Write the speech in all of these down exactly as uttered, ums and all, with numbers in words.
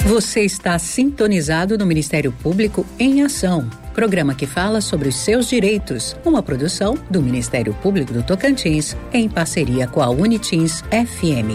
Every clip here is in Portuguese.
Você está sintonizado no Ministério Público em Ação, programa que fala sobre os seus direitos, uma produção do Ministério Público do Tocantins, em parceria com a Unitins F M.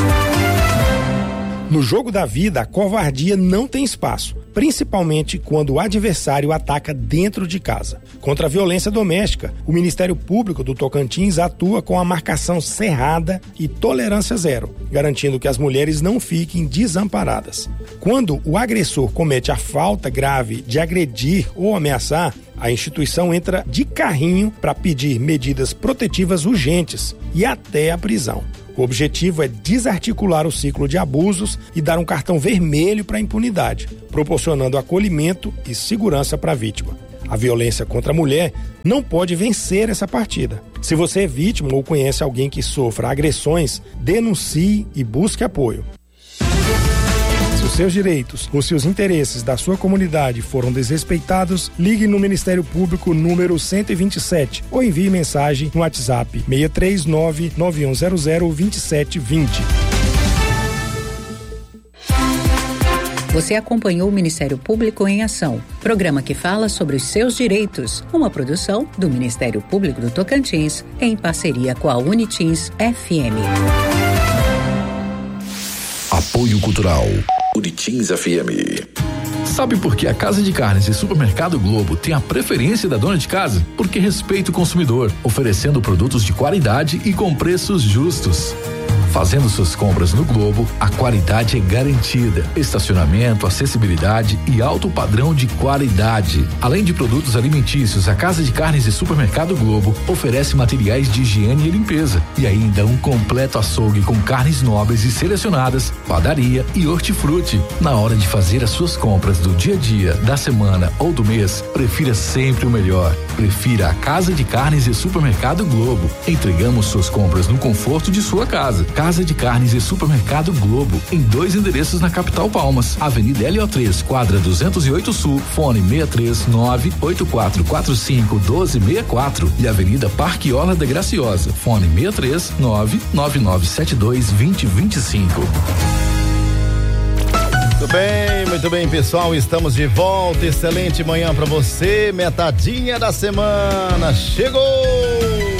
No jogo da vida, a covardia não tem espaço, principalmente quando o adversário ataca dentro de casa. Contra a violência doméstica, o Ministério Público do Tocantins atua com a marcação cerrada e tolerância zero, garantindo que as mulheres não fiquem desamparadas. Quando o agressor comete a falta grave de agredir ou ameaçar, a instituição entra de carrinho para pedir medidas protetivas urgentes e até a prisão. O objetivo é desarticular o ciclo de abusos e dar um cartão vermelho para a impunidade, proporcionando acolhimento e segurança para a vítima. A violência contra a mulher não pode vencer essa partida. Se você é vítima ou conhece alguém que sofra agressões, denuncie e busque apoio. Se os seus direitos ou se os interesses da sua comunidade foram desrespeitados, ligue no Ministério Público número cento e vinte e sete ou envie mensagem no WhatsApp seis três nove, nove um zero zero, dois sete dois zero. Você acompanhou o Ministério Público em Ação, programa que fala sobre os seus direitos, uma produção do Ministério Público do Tocantins, em parceria com a Unitins F M. Apoio Cultural Unitins F M. Sabe por que a Casa de Carnes e Supermercado Globo tem a preferência da dona de casa? Porque respeita o consumidor, oferecendo produtos de qualidade e com preços justos. Fazendo suas compras no Globo, a qualidade é garantida. Estacionamento, acessibilidade e alto padrão de qualidade. Além de produtos alimentícios, a Casa de Carnes e Supermercado Globo oferece materiais de higiene e limpeza e ainda um completo açougue com carnes nobres e selecionadas, padaria e hortifruti. Na hora de fazer as suas compras do dia a dia, da semana ou do mês, prefira sempre o melhor. Prefira a Casa de Carnes e Supermercado Globo. Entregamos suas compras no conforto de sua casa. Casa de Carnes e Supermercado Globo, em dois endereços na capital Palmas, Avenida L O três, quadra duzentos e oito Sul, fone seis três nove, oito quatro quatro cinco, um dois seis quatro e Avenida Parque Orla da Graciosa, fone seis três nove, nove nove sete dois, dois zero dois cinco. Muito bem, muito bem, pessoal, estamos de volta. Excelente manhã para você, metadinha da semana chegou!